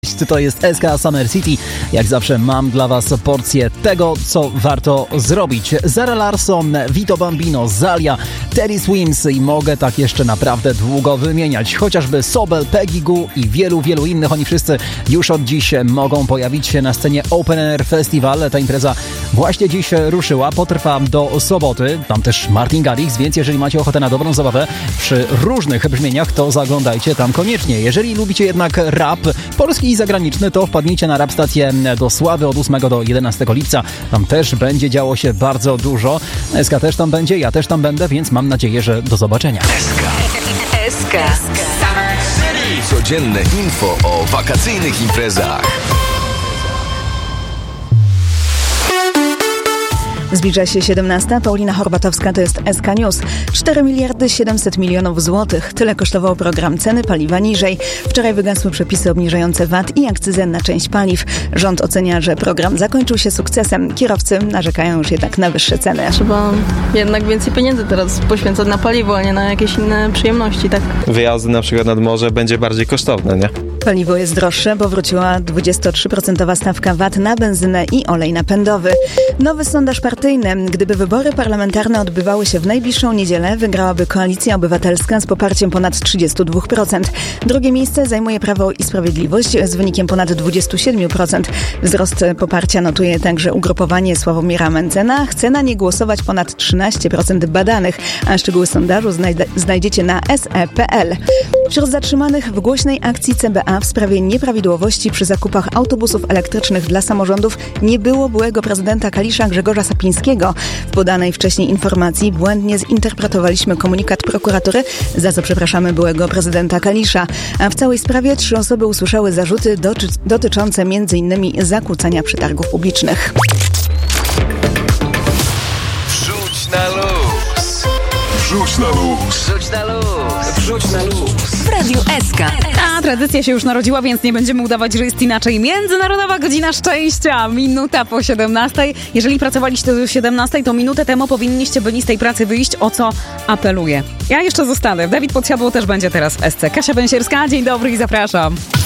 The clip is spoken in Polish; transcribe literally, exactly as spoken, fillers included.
To jest S K Summer City. Jak zawsze mam dla Was porcję tego, co warto zrobić. Zara Larsson, Vito Bambino, Zalia, Teddy Swims i mogę tak jeszcze naprawdę długo wymieniać. Chociażby Sobel, Peggy Gou i wielu, wielu innych. Oni wszyscy już od dziś mogą pojawić się na scenie Open Air Festival. Ta impreza właśnie dziś ruszyła, potrwa do soboty. Tam też Martin Garrix, więc jeżeli macie ochotę na dobrą zabawę przy różnych brzmieniach, to zaglądajcie tam koniecznie. Jeżeli lubicie jednak rap polski i zagraniczny, to wpadnijcie na rap stację do Sławy od ósmego do jedenastego lipca. Tam też będzie działo się bardzo dużo. S K też tam będzie, ja też tam będę, więc mam nadzieję, że do zobaczenia. S K. S K. Codzienne info o wakacyjnych imprezach. Zbliża się siedemnasta. Paulina Horbatowska, to jest S K News. cztery miliardy siedemset milionów złotych. Tyle kosztował program Ceny paliwa niżej. Wczoraj wygasły przepisy obniżające V A T i akcyzę na część paliw. Rząd ocenia, że program zakończył się sukcesem. Kierowcy narzekają już jednak na wyższe ceny. Trzeba jednak więcej pieniędzy teraz poświęcać na paliwo, a nie na jakieś inne przyjemności, tak? Wyjazdy na przykład nad morze będzie bardziej kosztowne, nie? Paliwo jest droższe, bo wróciła dwudziestotrzyprocentowa stawka V A T na benzynę i olej napędowy. Nowy sondaż partyjny. Gdyby wybory parlamentarne odbywały się w najbliższą niedzielę, wygrałaby Koalicja Obywatelska z poparciem ponad trzydzieści dwa procent. Drugie miejsce zajmuje Prawo i Sprawiedliwość z wynikiem ponad dwadzieścia siedem procent. Wzrost poparcia notuje także ugrupowanie Sławomira Mentzena. Chce na nie głosować ponad trzynaście procent badanych, a szczegóły sondażu znajd- znajdziecie na es e kropka pe el. Wśród zatrzymanych w głośnej akcji C B A w sprawie nieprawidłowości przy zakupach autobusów elektrycznych dla samorządów nie było byłego prezydenta Kalisza Grzegorza Sapińskiego. W podanej wcześniej informacji błędnie zinterpretowaliśmy komunikat prokuratury, za co przepraszamy byłego prezydenta Kalisza. A w całej sprawie trzy osoby usłyszały zarzuty doty- dotyczące między innymi zakłócania przetargów publicznych. Wrzuć na luz. Wrzuć na luz. Wrzuć na luz. Wrzuć na luz. W Radiu S K. A tradycja się już narodziła, więc nie będziemy udawać, że jest inaczej. Międzynarodowa Godzina Szczęścia. Minuta po siedemnastej. Jeżeli pracowaliście do siedemnastej, to minutę temu powinniście byli z tej pracy wyjść, o co apeluję. Ja jeszcze zostanę. Dawid Podsiadło też będzie teraz w S C. Kasia Bęsierska, dzień dobry i zapraszam.